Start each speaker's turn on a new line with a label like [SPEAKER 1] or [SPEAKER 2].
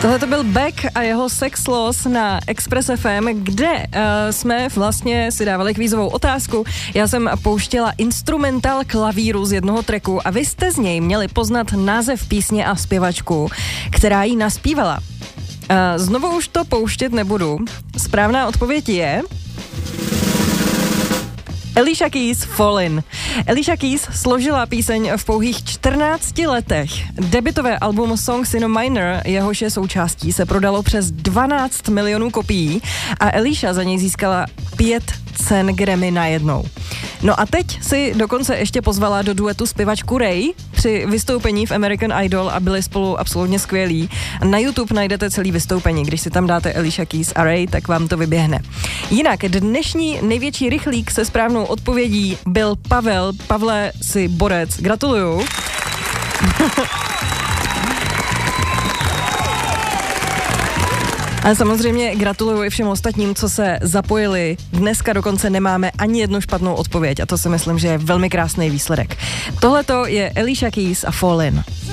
[SPEAKER 1] Tohle to byl Beck a jeho Sex Loss na Express FM, kde jsme vlastně si dávali kvízovou otázku. Já jsem pouštěla instrumentál klavíru z jednoho tracku a vy jste z něj měli poznat název písně a zpěvačku, která ji naspívala. Znovu už to pouštět nebudu. Správná odpověď je Alicia Keys Fallin'. Alicia Keys složila píseň v pouhých 14 letech. Debutové album Songs in a Minor, jehož je součástí, se prodalo přes 12 milionů kopií a Alicia za něj získala 5 cen Grammy najednou. No a teď si dokonce ještě pozvala do duetu zpěvačku Ray při vystoupení v American Idol a byli spolu absolutně skvělí. Na YouTube najdete celý vystoupení, když si tam dáte Alicia Keys a Ray, tak vám to vyběhne. Jinak dnešní největší rychlík se správnou odpovědí byl Pavel. Pavle, si borec. Gratuluju. A samozřejmě gratuluju i všem ostatním, co se zapojili. Dneska dokonce nemáme ani jednu špatnou odpověď a to si myslím, že je velmi krásný výsledek. Tohleto je Alicia Keys a Fallin'.